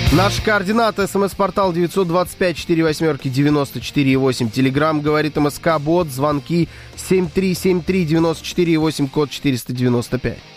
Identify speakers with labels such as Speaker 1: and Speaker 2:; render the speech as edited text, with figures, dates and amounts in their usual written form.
Speaker 1: Наши координаты. СМС-портал 925-48-94-8. Телеграмм говорит МСК-бот. Звонки 7373-94-8, код 495.